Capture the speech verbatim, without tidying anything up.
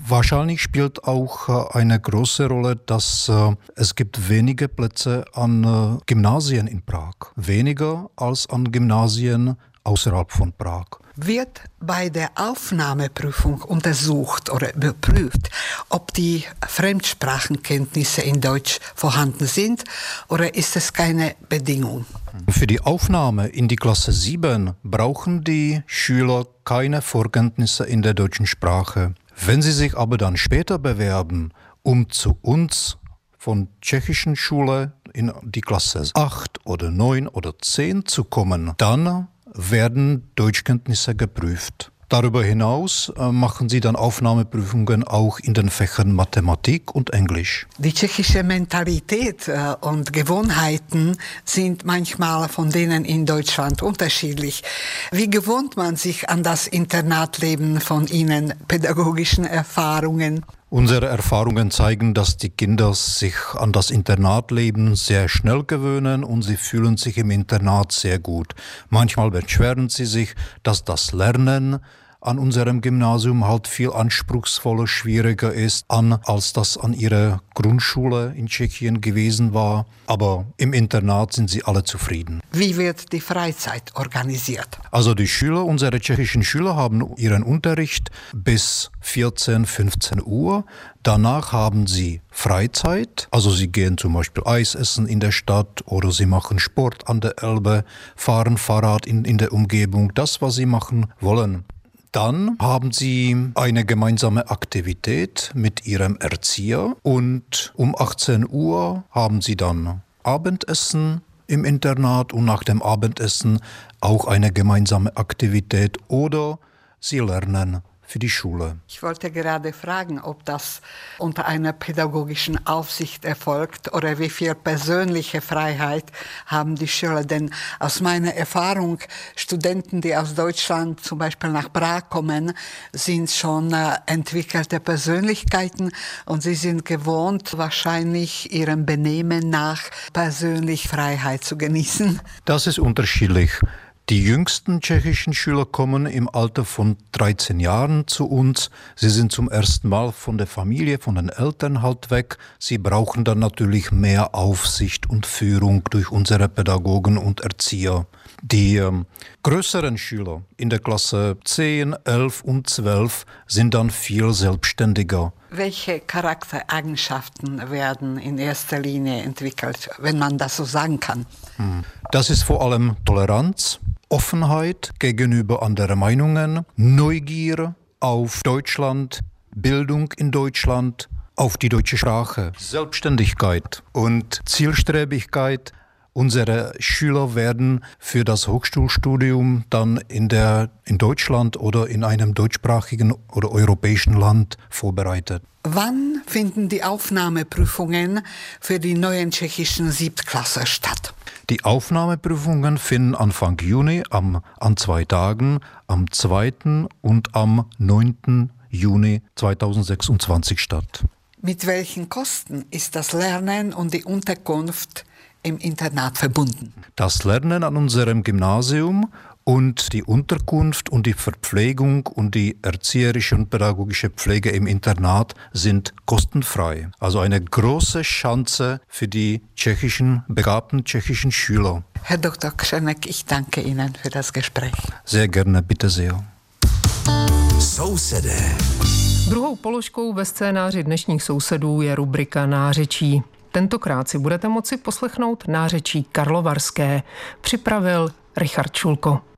Wahrscheinlich spielt auch eine große Rolle, dass es gibt wenige Plätze an Gymnasien in Prag. Weniger als an Gymnasien außerhalb von Prag. Wird bei der Aufnahmeprüfung untersucht oder überprüft, ob die Fremdsprachenkenntnisse in Deutsch vorhanden sind, oder ist es keine Bedingung? Für die Aufnahme in die Klasse sieben brauchen die Schüler keine Vorkenntnisse in der deutschen Sprache. Wenn sie sich aber dann später bewerben, um zu uns von tschechischen Schule in die Klasse acht oder neun oder zehn zu kommen, dann werden Deutschkenntnisse geprüft. Darüber hinaus äh, machen sie dann Aufnahmeprüfungen auch in den Fächern Mathematik und Englisch. Die tschechische Mentalität äh, und Gewohnheiten sind manchmal von denen in Deutschland unterschiedlich. Wie gewöhnt man sich an das Internatleben von Ihnen, pädagogischen Erfahrungen? Unsere Erfahrungen zeigen, dass die Kinder sich an das Internatleben sehr schnell gewöhnen und sie fühlen sich im Internat sehr gut. Manchmal beschweren sie sich, dass das Lernen an unserem Gymnasium halt viel anspruchsvoller, schwieriger ist, an, als das an ihrer Grundschule in Tschechien gewesen war. Aber im Internat sind sie alle zufrieden. Wie wird die Freizeit organisiert? Also die Schüler, unsere tschechischen Schüler haben ihren Unterricht bis vierzehn, fünfzehn Uhr. Danach haben sie Freizeit, also sie gehen zum Beispiel Eis essen in der Stadt oder sie machen Sport an der Elbe, fahren Fahrrad in, in der Umgebung, das, was sie machen wollen. Dann haben sie eine gemeinsame Aktivität mit ihrem Erzieher und um achtzehn Uhr haben sie dann Abendessen im Internat und nach dem Abendessen auch eine gemeinsame Aktivität oder sie lernen für die Schule. Ich wollte gerade fragen, ob das unter einer pädagogischen Aufsicht erfolgt oder wie viel persönliche Freiheit haben die Schüler. Denn aus meiner Erfahrung, Studenten, die aus Deutschland zum Beispiel nach Prag kommen, sind schon äh, entwickelte Persönlichkeiten und sie sind gewohnt, wahrscheinlich ihrem Benehmen nach persönlich Freiheit zu genießen. Das ist unterschiedlich. Die jüngsten tschechischen Schüler kommen im Alter von dreizehn Jahren zu uns. Sie sind zum ersten Mal von der Familie, von den Eltern halt weg. Sie brauchen dann natürlich mehr Aufsicht und Führung durch unsere Pädagogen und Erzieher. Die ähm, größeren Schüler in der Klasse zehn, elf und zwölf sind dann viel selbstständiger. Welche Charaktereigenschaften werden in erster Linie entwickelt, wenn man das so sagen kann? Das ist vor allem Toleranz, Offenheit gegenüber anderen Meinungen, Neugier auf Deutschland, Bildung in Deutschland, auf die deutsche Sprache, Selbstständigkeit und Zielstrebigkeit. Unsere Schüler werden für das Hochschulstudium dann in, der, in Deutschland oder in einem deutschsprachigen oder europäischen Land vorbereitet. Wann finden die Aufnahmeprüfungen für die neuen tschechischen Siebtklässler statt? Die Aufnahmeprüfungen finden Anfang Juni am, an zwei Tagen, am zweiten und am neunten Juni zweitausendsechsundzwanzig statt. Mit welchen Kosten ist das Lernen und die Unterkunft im Internat verbunden? Das Lernen an unserem Gymnasium und die Unterkunft und die Verpflegung und die erzieherische und pädagogische Pflege im Internat sind kostenfrei. Also eine große Chance für die tschechischen, begabten tschechischen Schüler. Herr Doktor Křenek, ich danke Ihnen für das Gespräch. Sehr gerne, bitte sehr. Sousedé. Druhou položkou ve scénáři dnešních sousedů je rubrika Nářečí. Tentokrát si budete moci poslechnout nářečí karlovarské. Připravil Richard Šulko.